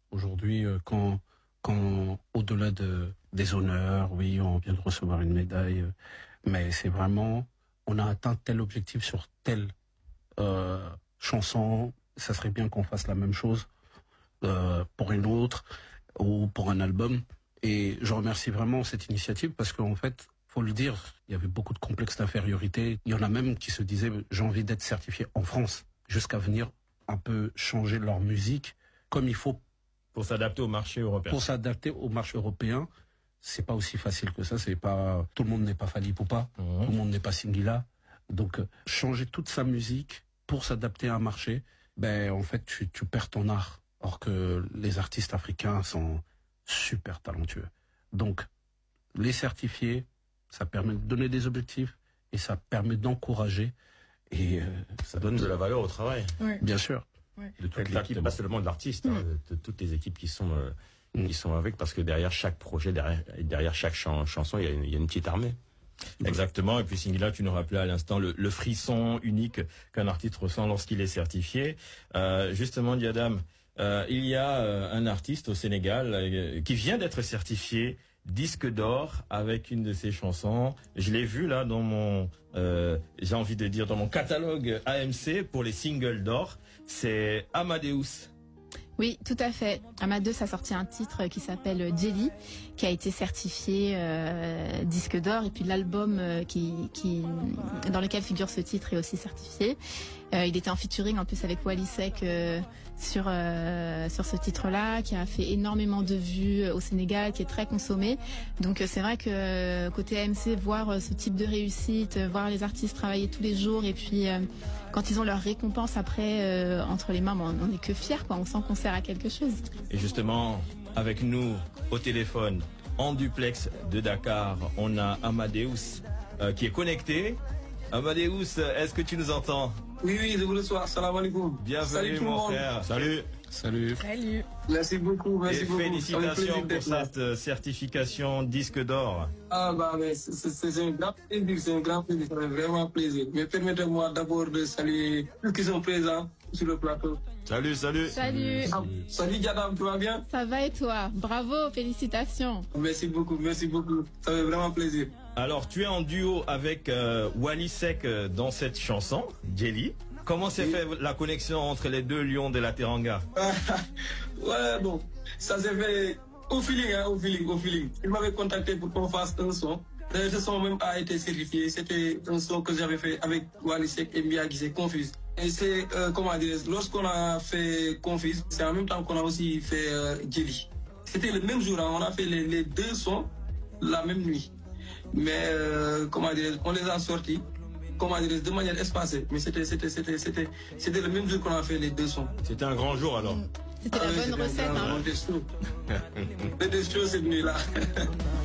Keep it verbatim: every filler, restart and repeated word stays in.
Aujourd'hui, euh, quand, quand au-delà de, des honneurs, oui, on vient de recevoir une médaille, euh, mais c'est vraiment, on a atteint tel objectif sur telle euh, chanson, ça serait bien qu'on fasse la même chose euh, pour une autre ou pour un album. Et je remercie vraiment cette initiative parce qu'en fait, faut le dire, il y avait beaucoup de complexes d'infériorité. Il y en a même qui se disaient, j'ai envie d'être certifié en France, jusqu'à venir un peu changer leur musique comme il faut. Pour s'adapter au marché européen. Pour s'adapter au marché européen, c'est pas aussi facile que ça. C'est pas, tout le monde n'est pas Fally Ipupa, mmh. tout le monde n'est pas Singila. Donc, euh, changer toute sa musique pour s'adapter à un marché, ben, en fait, tu, tu perds ton art. Or que les artistes africains sont super talentueux. Donc, les certifier, ça permet de donner des objectifs et ça permet d'encourager. Et euh, ça donne de la valeur au travail. Oui. Bien sûr. Ouais. De toute l'équipe, pas seulement de l'artiste, mmh. hein, de, de toutes les équipes qui sont euh, mmh. qui sont avec, parce que derrière chaque projet, derrière, derrière chaque chan chanson, il y a une, il y a une petite armée. Exactement. Et puis Singila, tu nous rappelais à l'instant le, le frisson unique qu'un artiste ressent lorsqu'il est certifié. Euh, justement, Diadam, euh, il y a euh, un artiste au Sénégal euh, qui vient d'être certifié disque d'or avec une de ses chansons. Je l'ai vu là dans mon, euh, j'ai envie de dire dans mon catalogue A M C pour les singles d'or. C'est Amadeus. Oui, tout à fait. Amadeus a sorti un titre qui s'appelle Jelly, qui a été certifié euh, disque d'or, et puis l'album euh, qui, qui, dans lequel figure ce titre est aussi certifié. Euh, il était en featuring en plus avec Wally Seck euh, sur euh, sur ce titre-là, qui a fait énormément de vues au Sénégal, qui est très consommé. Donc c'est vrai que côté A M C, voir ce type de réussite, voir les artistes travailler tous les jours, et puis euh, quand ils ont leur récompense après euh, entre les mains, bon, on n'est que fiers, quoi. On sent qu'on sert à quelque chose. Et justement, avec nous au téléphone, en duplex de Dakar, on a Amadeus euh, qui est connecté. Amadeus, est-ce que tu nous entends? Oui, oui, je vous reçois. Salam alaikum. Bienvenue, Salut, mon frère. Salut. Salut. Salut. Merci beaucoup, merci Et beaucoup. Félicitations pour cette certification disque d'or. Ah, bah, mais c'est un grand plaisir, c'est un grand plaisir, c'est vraiment plaisir. Mais permettez-moi d'abord de saluer tous qui sont présents sur le plateau. Salut, salut. Salut. Ah, salut, Diadam, tu vas bien? Ça va et toi? Bravo, félicitations. Merci beaucoup, merci beaucoup. Ça fait vraiment plaisir. Alors, tu es en duo avec euh, Wally Seck euh, dans cette chanson, Jelly. Comment s'est oui. fait la connexion entre les deux lions de la Teranga? Ouais, bon, ça s'est fait au feeling, hein, au feeling, au feeling. Il m'avait contacté pour qu'on fasse un son. Ce son même a été certifié. C'était un son que j'avais fait avec Wally Seck et Mia qui s'est Confuse. Et c'est, euh, comment dire, lorsqu'on a fait Confuse, c'est en même temps qu'on a aussi fait euh, Jelly. C'était le même jour, hein, on a fait les, les deux sons la même nuit. Mais, euh, comment dire, on les a sortis, comment dire, de manière espacée. Mais c'était, c'était, c'était, c'était, c'était le même jour qu'on a fait les deux sons. C'était un grand jour alors. C'était ah, la oui, bonne recette, hein. C'était chaud cette nuit-là.